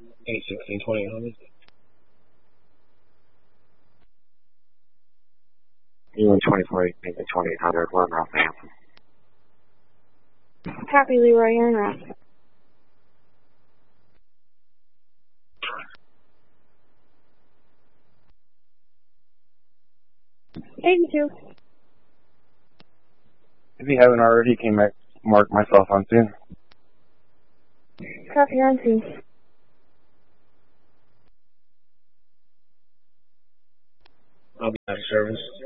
816-2800. UN 24-2800, we're in Rockhampton. Copy, Leroy, you're in route. 82. If you haven't already, can you mark myself on scene? Copy, you're on scene. I'll be out of service.